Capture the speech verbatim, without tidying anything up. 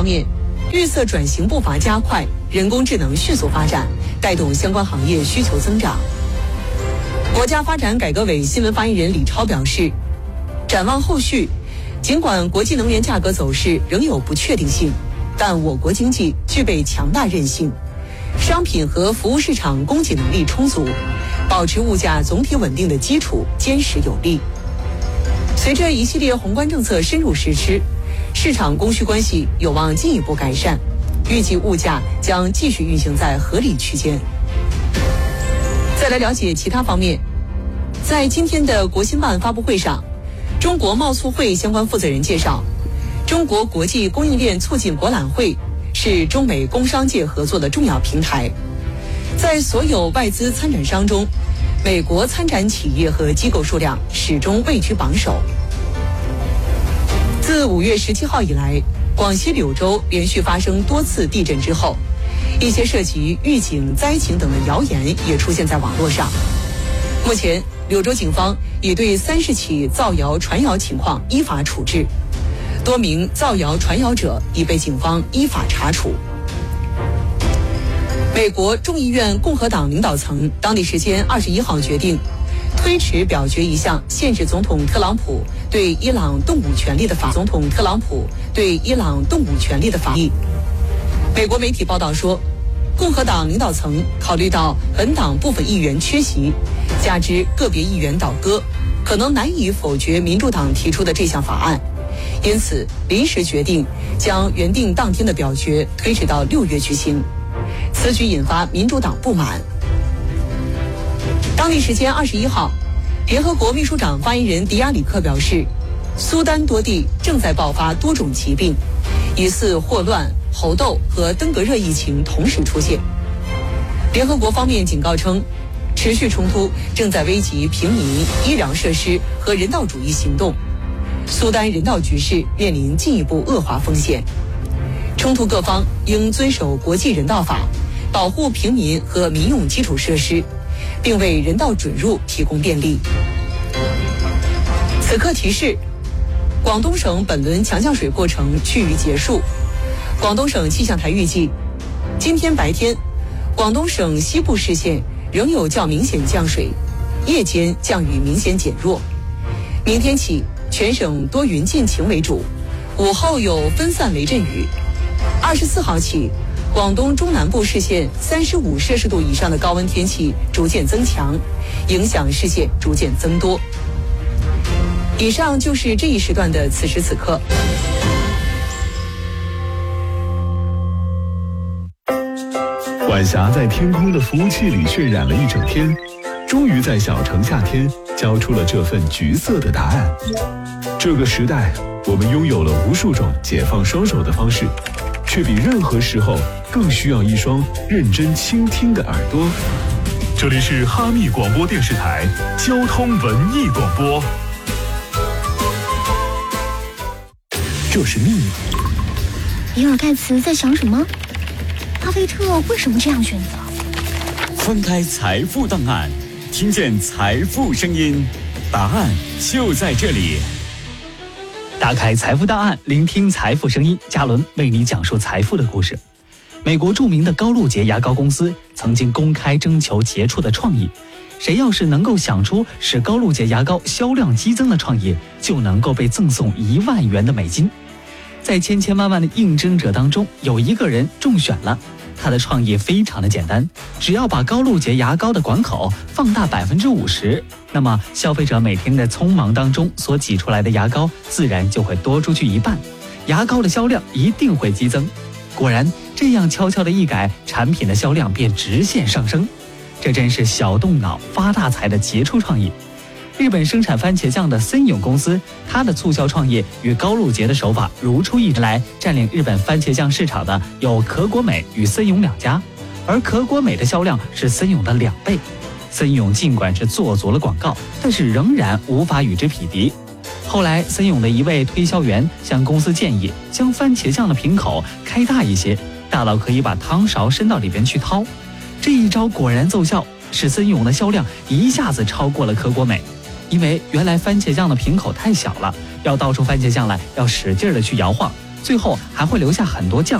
方面，绿色转型步伐加快，人工智能迅速发展，带动相关行业需求增长。国家发展改革委新闻发言人李超表示，展望后续，尽管国际能源价格走势仍有不确定性，但我国经济具备强大韧性，商品和服务市场供给能力充足，保持物价总体稳定的基础坚实有力。随着一系列宏观政策深入实施，市场供需关系有望进一步改善，预计物价将继续运行在合理区间。再来了解其他方面，在今天的国新办发布会上，中国贸促会相关负责人介绍，中国国际供应链促进博览会是中美工商界合作的重要平台。在所有外资参展商中，美国参展企业和机构数量始终位居榜首。自五月十七号以来，广西柳州连续发生多次地震之后，一些涉及预警、灾情等的谣言也出现在网络上。目前，柳州警方已对三十起造谣传谣情况依法处置，多名造谣传谣者已被警方依法查处。美国众议院共和党领导层当地时间二十一号决定，推迟表决一项限制总统特朗普对伊朗动武权利的法总统特朗普对伊朗动武权利的法律。美国媒体报道说，共和党领导层考虑到本党部分议员缺席，加之个别议员倒戈，可能难以否决民主党提出的这项法案，因此临时决定将原定当天的表决推迟到六月举行。此举引发民主党不满。当地时间二十一号，联合国秘书长发言人迪亚里克表示，苏丹多地正在爆发多种疾病，疑似霍乱、猴痘和登革热疫情同时出现。联合国方面警告称，持续冲突正在危及平民、医疗设施和人道主义行动，苏丹人道局势面临进一步恶化风险。冲突各方应遵守国际人道法，保护平民和民用基础设施，并为人道准入提供便利。此刻提示，广东省本轮强降水过程趋于结束。广东省气象台预计，今天白天，广东省西部市县仍有较明显降水，夜间降雨明显减弱。明天起，全省多云见晴为主，午后有分散雷阵雨。二十四号起，广东中南部市县三十五摄氏度以上的高温天气逐渐增强，影响视线逐渐增多。以上就是这一时段的此时此刻。 晚霞在天空的服务器里渲染了一整天，终于在小城夏天交出了这份橘色的答案。这个时代，我们拥有了无数种解放双手的方式，却比任何时候更需要一双认真倾听的耳朵。这里是哈密广播电视台交通文艺广播。这是秘密。 比尔盖茨在想什么？巴菲特为什么这样选择？ 翻开财富档案，听见财富声音，答案就在这里。 打开财富档案，聆听财富声音，嘉伦为你讲述财富的故事。美国著名的高露洁牙膏公司曾经公开征求杰出的创意，谁要是能够想出使高露洁牙膏销量激增的创意，就能够被赠送一万元的美金。在千千万万的应征者当中，有一个人中选了。他的创意非常的简单，只要把高露洁牙膏的管口放大百分之五十，那么消费者每天在匆忙当中所挤出来的牙膏自然就会多出去一半，牙膏的销量一定会激增。果然，这样悄悄的一改，产品的销量便直线上升。这真是小动脑发大财的杰出创意。日本生产番茄酱的森永公司，它的促销创业与高露洁的手法如出一辙。来占领日本番茄酱市场的有可果美与森永两家，而可果美的销量是森永的两倍。森永尽管是做足了广告，但是仍然无法与之匹敌。后来，森永的一位推销员向公司建议，将番茄酱的瓶口开大一些，大到可以把汤勺伸到里边去掏。这一招果然奏效，使森永的销量一下子超过了可果美。因为原来番茄酱的瓶口太小了，要倒出番茄酱来要使劲的去摇晃， 最后还会留下很多酱